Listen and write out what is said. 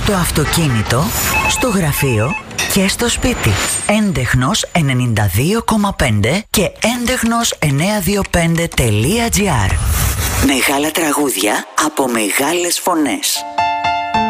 Στο αυτοκίνητο, στο γραφείο και στο σπίτι. Έντεχνος 92,5 και έντεχνος 925.gr. Μεγάλα τραγούδια από μεγάλες φωνές.